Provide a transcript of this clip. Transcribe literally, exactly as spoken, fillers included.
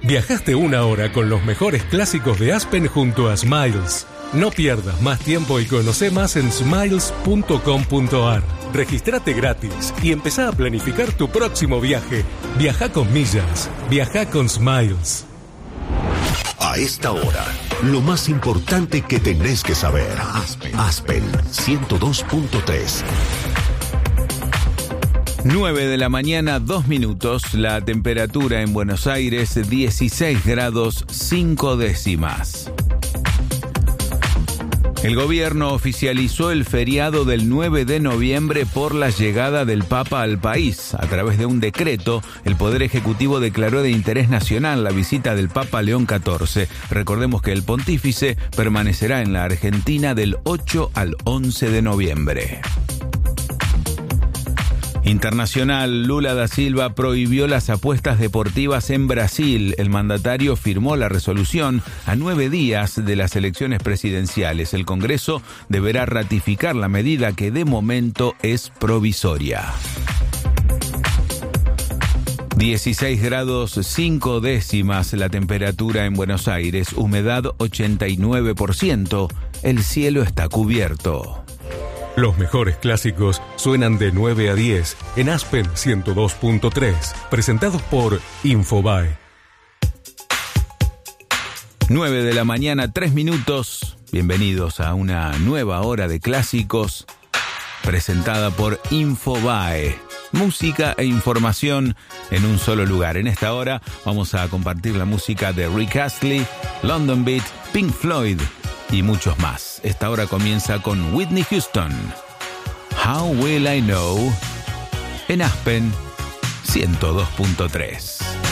Viajaste una hora con los mejores clásicos de Aspen junto a Smiles. No pierdas más tiempo y conoce más en smiles punto com punto a r. Regístrate gratis y empezá a planificar tu próximo viaje. Viaja con millas. Viaja con Smiles. A esta hora, lo más importante que tenés que saber. Aspen, Aspen ciento dos punto tres. nueve de la mañana, dos minutos. La temperatura en Buenos Aires, dieciséis grados, cinco décimas. El gobierno oficializó el feriado del nueve de noviembre por la llegada del Papa al país. A través de un decreto, el Poder Ejecutivo declaró de interés nacional la visita del Papa León catorce. Recordemos que el pontífice permanecerá en la Argentina del ocho al once de noviembre. Internacional, Lula da Silva prohibió las apuestas deportivas en Brasil. El mandatario firmó la resolución a nueve días de las elecciones presidenciales. El Congreso deberá ratificar la medida que de momento es provisoria. dieciséis grados cinco décimas la temperatura en Buenos Aires, humedad ochenta y nueve por ciento. El cielo está cubierto. Los mejores clásicos suenan de nueve a diez en Aspen ciento dos punto tres, presentados por Infobae. nueve de la mañana, tres minutos. Bienvenidos a una nueva hora de clásicos, presentada por Infobae. Música e información en un solo lugar. En esta hora vamos a compartir la música de Rick Astley, London Beat, Pink Floyd y muchos más. Esta hora comienza con Whitney Houston. How Will I Know, en Aspen ciento dos punto tres.